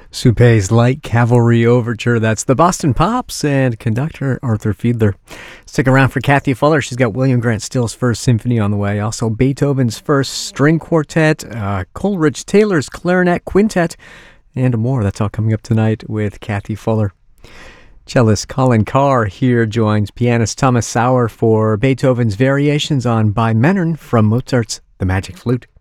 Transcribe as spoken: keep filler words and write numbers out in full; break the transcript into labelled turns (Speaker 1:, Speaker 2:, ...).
Speaker 1: Suppé's Light Cavalry Overture. That's the Boston Pops and conductor Arthur Fiedler. Stick around for Kathy Fuller. She's got William Grant Still's First Symphony on the way. Also Beethoven's First String Quartet, uh, Coleridge Taylor's Clarinet Quintet, and more. That's all coming up tonight with Kathy Fuller. Cellist Colin Carr here joins pianist Thomas Sauer for Beethoven's variations on By Mettern from Mozart's The Magic Flute.